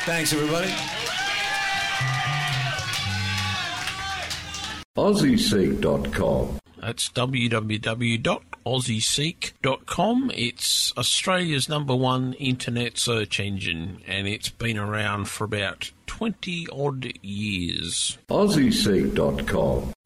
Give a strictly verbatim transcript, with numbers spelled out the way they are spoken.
Thanks, everybody. Aussie Seek dot com. That's w w w dot aussie seek dot com. It's Australia's number one internet search engine, and it's been around for about twenty odd years. Aussie Seek dot com.